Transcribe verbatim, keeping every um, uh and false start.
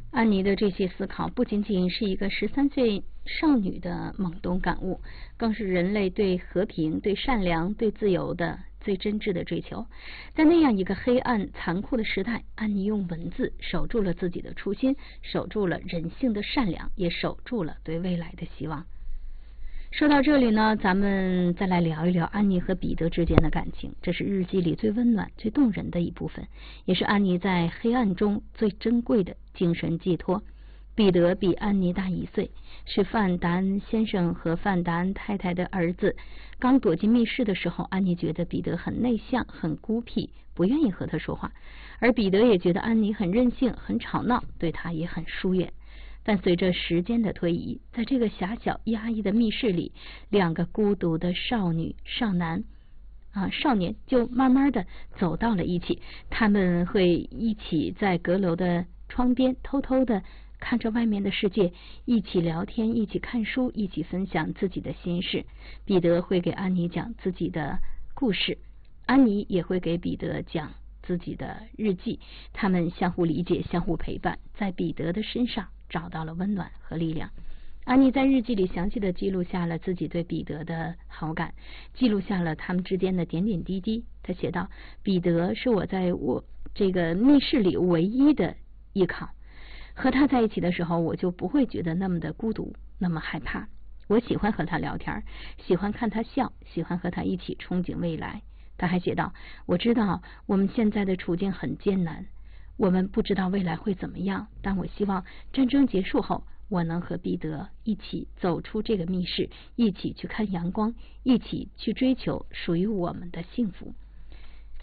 安妮的这些思考不仅仅是一个十三岁少女的懵懂感悟，更是人类对和平、对善良、对自由的最真挚的追求。在那样一个黑暗残酷的时代，安妮用文字守住了自己的初心，守住了人性的善良，也守住了对未来的希望。说到这里呢，咱们再来聊一聊安妮和彼得之间的感情。这是日记里最温暖、最动人的一部分，也是安妮在黑暗中最珍贵的精神寄托。彼得比安妮大一岁，是范达恩先生和范达恩太太的儿子。刚躲进密室的时候，安妮觉得彼得很内向、很孤僻，不愿意和他说话，而彼得也觉得安妮很任性、很吵闹，对他也很疏远。但随着时间的推移，在这个狭小压抑的密室里，两个孤独的少女少男啊少年就慢慢的走到了一起。他们会一起在阁楼的窗边偷偷的看着外面的世界，一起聊天，一起看书，一起分享自己的心事。彼得会给安妮讲自己的故事，安妮也会给彼得讲自己的日记。他们相互理解，相互陪伴，在彼得的身上找到了温暖和力量。安妮在日记里详细的记录下了自己对彼得的好感，记录下了他们之间的点点滴滴。他写道：彼得是我在我这个密室里唯一的依靠，和他在一起的时候，我就不会觉得那么的孤独，那么害怕。我喜欢和他聊天，喜欢看他笑，喜欢和他一起憧憬未来。他还写道：我知道我们现在的处境很艰难，我们不知道未来会怎么样，但我希望战争结束后，我能和彼得一起走出这个密室，一起去看阳光，一起去追求属于我们的幸福。